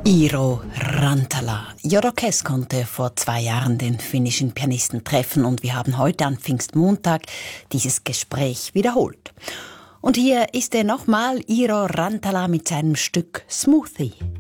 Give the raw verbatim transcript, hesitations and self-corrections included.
Iiro Rantala. Jodokes konnte vor zwei Jahren den finnischen Pianisten treffen und wir haben heute an Pfingstmontag dieses Gespräch wiederholt. Und hier ist er nochmal, Iiro Rantala mit seinem Stück Smoothie.